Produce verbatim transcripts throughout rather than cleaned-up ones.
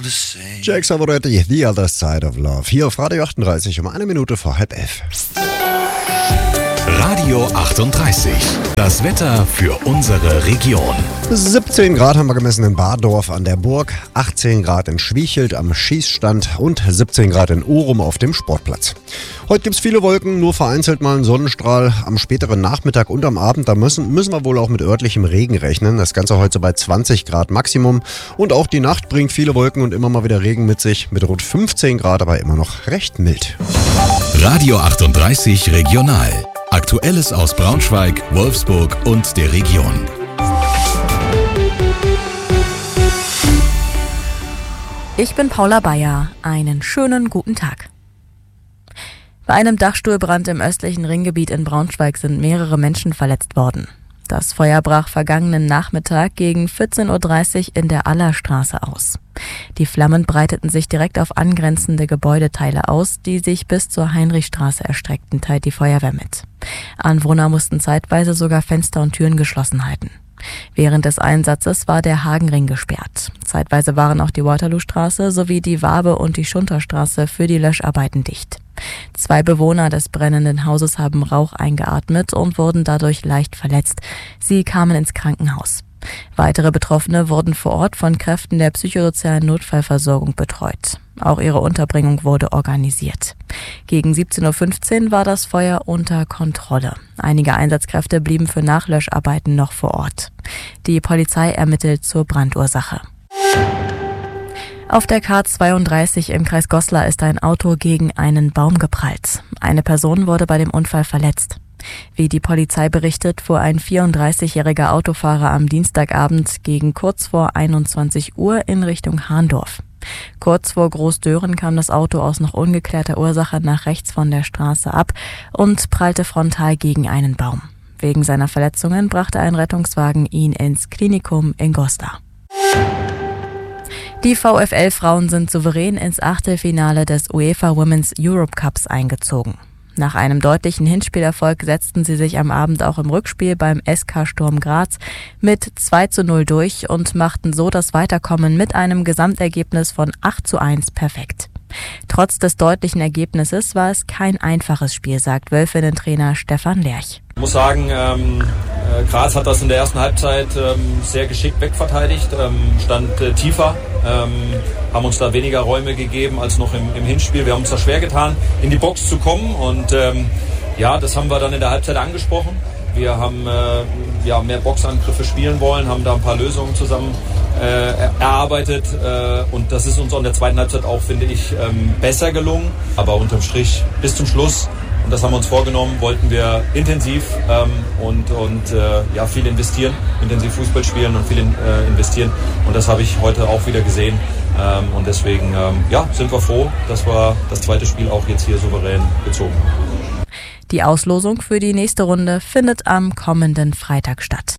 the same. Jake Savoretti, The Other Side of Love. Hier auf Radio achtunddreißig um eine Minute vor halb elf. Radio achtunddreißig. Das Wetter für unsere Region. siebzehn Grad haben wir gemessen in Bardorf an der Burg, achtzehn Grad in Schwiechelt am Schießstand und siebzehn Grad in Urum auf dem Sportplatz. Heute gibt es viele Wolken, nur vereinzelt mal einen Sonnenstrahl am späteren Nachmittag und am Abend. Da müssen, müssen wir wohl auch mit örtlichem Regen rechnen. Das Ganze heute so bei zwanzig Grad Maximum. Und auch die Nacht bringt viele Wolken und immer mal wieder Regen mit sich. Mit rund fünfzehn Grad, aber immer noch recht mild. Radio achtunddreißig Regional. Aktuelles aus Braunschweig, Wolfsburg und der Region. Ich bin Paula Bayer. Einen schönen guten Tag. Bei einem Dachstuhlbrand im östlichen Ringgebiet in Braunschweig sind mehrere Menschen verletzt worden. Das Feuer brach vergangenen Nachmittag gegen vierzehn Uhr dreißig in der Allerstraße aus. Die Flammen breiteten sich direkt auf angrenzende Gebäudeteile aus, die sich bis zur Heinrichstraße erstreckten, teilt die Feuerwehr mit. Anwohner mussten zeitweise sogar Fenster und Türen geschlossen halten. Während des Einsatzes war der Hagenring gesperrt. Zeitweise waren auch die Waterloostraße sowie die Wabe- und die Schunterstraße für die Löscharbeiten dicht. Zwei Bewohner des brennenden Hauses haben Rauch eingeatmet und wurden dadurch leicht verletzt. Sie kamen ins Krankenhaus. Weitere Betroffene wurden vor Ort von Kräften der psychosozialen Notfallversorgung betreut. Auch ihre Unterbringung wurde organisiert. Gegen siebzehn Uhr fünfzehn war das Feuer unter Kontrolle. Einige Einsatzkräfte blieben für Nachlöscharbeiten noch vor Ort. Die Polizei ermittelt zur Brandursache. Auf der K zweiunddreißig im Kreis Goslar ist ein Auto gegen einen Baum geprallt. Eine Person wurde bei dem Unfall verletzt. Wie die Polizei berichtet, fuhr ein vierunddreißigjähriger Autofahrer am Dienstagabend gegen kurz vor einundzwanzig Uhr in Richtung Hahndorf. Kurz vor Großdören kam das Auto aus noch ungeklärter Ursache nach rechts von der Straße ab und prallte frontal gegen einen Baum. Wegen seiner Verletzungen brachte ein Rettungswagen ihn ins Klinikum in Goslar. Die VfL-Frauen sind souverän ins Achtelfinale des UEFA Women's Europe Cups eingezogen. Nach einem deutlichen Hinspielerfolg setzten sie sich am Abend auch im Rückspiel beim S K Sturm Graz mit zwei zu null durch und machten so das Weiterkommen mit einem Gesamtergebnis von acht zu eins perfekt. Trotz des deutlichen Ergebnisses war es kein einfaches Spiel, sagt Wölfinnen-Trainer Stefan Lerch. Ich muss sagen, ähm, äh, Graz hat das in der ersten Halbzeit ähm, sehr geschickt wegverteidigt, ähm, stand äh, tiefer, ähm, haben uns da weniger Räume gegeben als noch im, im Hinspiel. Wir haben uns da schwer getan, in die Box zu kommen und ähm, ja, das haben wir dann in der Halbzeit angesprochen. Wir haben äh, ja, mehr Boxangriffe spielen wollen, haben da ein paar Lösungen zusammen äh, erarbeitet äh, und das ist uns in der zweiten Halbzeit auch, finde ich, ähm, besser gelungen. Aber unterm Strich bis zum Schluss, und das haben wir uns vorgenommen, wollten wir intensiv ähm, und, und äh, ja, viel investieren, intensiv Fußball spielen und viel in, äh, investieren. Und das habe ich heute auch wieder gesehen. Ähm, und deswegen ähm, ja, sind wir froh, dass wir das zweite Spiel auch jetzt hier souverän gezogen haben. Die Auslosung für die nächste Runde findet am kommenden Freitag statt.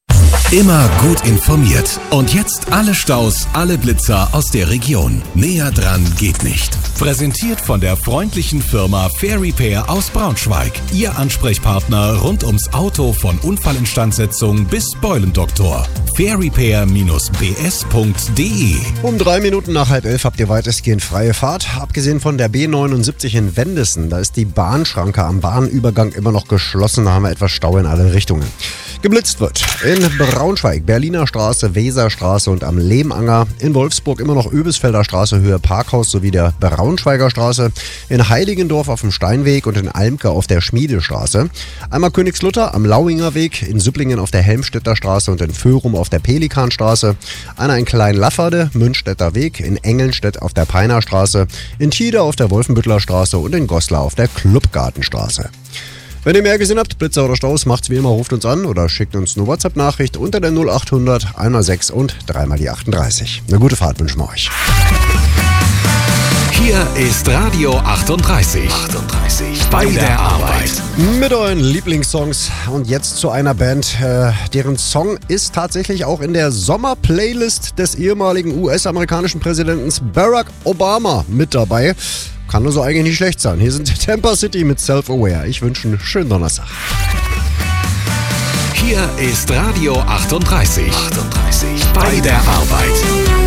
Immer gut informiert. Und jetzt alle Staus, alle Blitzer aus der Region. Näher dran geht nicht. Präsentiert von der freundlichen Firma Fair Repair aus Braunschweig. Ihr Ansprechpartner rund ums Auto von Unfallinstandsetzung bis Beulendoktor. fair repair Bindestrich b s punkt d e. Um drei Minuten nach halb elf habt ihr weitestgehend freie Fahrt. Abgesehen von der B neunundsiebzig in Wendissen, da ist die Bahnschranke am Bahnübergang immer noch geschlossen. Da haben wir etwas Stau in alle Richtungen. Geblitzt wird in Braunschweig, Berliner Straße, Weserstraße und am Lehmanger. In Wolfsburg immer noch Öbisfelder Straße, Höhe Parkhaus sowie der Braunschweiger Straße. In Heiligendorf auf dem Steinweg und in Almke auf der Schmiedestraße. Einmal Königslutter am Lauinger Weg, in Süpplingen auf der Helmstedter Straße und in Föhrum auf der Pelikanstraße. Einer in Klein-Lafferde, Münchstädter Weg, in Engelnstedt auf der Peiner Straße, in Tide auf der Wolfenbüttler Straße und in Goslar auf der Clubgartenstraße. Wenn ihr mehr gesehen habt, Blitzer oder Staus, macht's wie immer, ruft uns an oder schickt uns eine WhatsApp-Nachricht unter der null achthundert sechs und dreimal die achtunddreißig. Eine gute Fahrt wünschen wir euch. Hier ist Radio achtunddreißig. achtunddreißig bei der Arbeit. Mit euren Lieblingssongs und jetzt zu einer Band, äh, deren Song ist tatsächlich auch in der Sommer-Playlist des ehemaligen U S-amerikanischen Präsidenten Barack Obama mit dabei. Kann also eigentlich nicht schlecht sein. Hier sind Tampa City mit Self-Aware. Ich wünsche einen schönen Donnerstag. Hier ist Radio achtunddreißig. achtunddreißig bei der Arbeit.